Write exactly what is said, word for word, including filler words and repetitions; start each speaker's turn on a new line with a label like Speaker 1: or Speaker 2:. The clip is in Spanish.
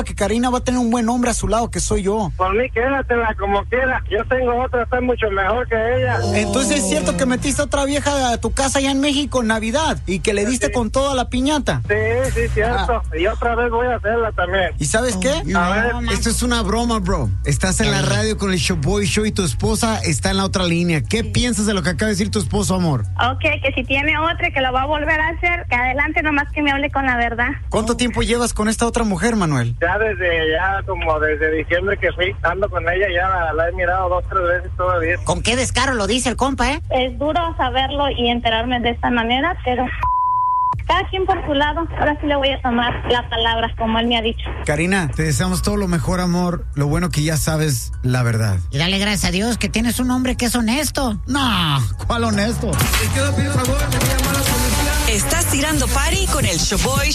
Speaker 1: sepa que Karina va a tener un buen hombre a su lado, que soy yo.
Speaker 2: Por mí, quédatela como quiera. Yo tengo otra, está mucho mejor que ella.
Speaker 1: Entonces es cierto que metiste a otra vieja a tu casa allá en México en Navidad y que le diste sí. con toda la piñata.
Speaker 2: Sí, sí, cierto. Ah. Y otra vez voy a hacerla también.
Speaker 1: ¿Y sabes qué?
Speaker 3: Oh, a ver. Esto es una broma, bro. Estás en la radio con el Showboy Show y tu esposa está en la otra línea. ¿Qué sí. piensas de lo que acaba de decir tu esposo, amor?
Speaker 4: Ok, que si tiene otra que lo va a volver a hacer, que adelante, nomás que me hable con la verdad.
Speaker 1: ¿Cuánto tiempo llevas con esta otra mujer, Manuel?
Speaker 2: Ya desde, ya como desde diciembre que fui ando con ella, ya la, la he mirado dos, tres veces todavía.
Speaker 5: ¿Con qué descaro lo dice el compa, eh?
Speaker 4: Es duro saberlo y enterarme de esta manera, pero cada quien por su lado. Ahora sí le voy a tomar las palabras como él me ha dicho.
Speaker 3: Karina, te deseamos todo lo mejor, amor. Lo bueno que ya sabes la verdad.
Speaker 5: Y dale gracias a Dios que tienes un hombre que es honesto.
Speaker 3: No, ¿cuál honesto?
Speaker 6: Estás tirando party con el Showboy